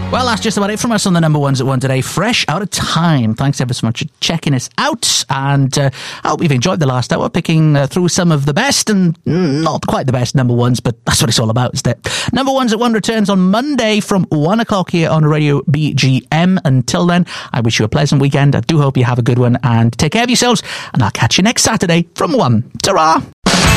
Well, that's just about it from us on the number ones at one today. Fresh out of time. Thanks ever so much for checking us out. And I hope you've enjoyed the last hour, picking through some of the best and not quite the best number ones, but that's what it's all about, isn't it? Number ones at one returns on Monday from 1 o'clock here on Radio BGM. Until then, I wish you a pleasant weekend. I do hope you have a good one and take care of yourselves. And I'll catch you next Saturday from 1. Ta-ra!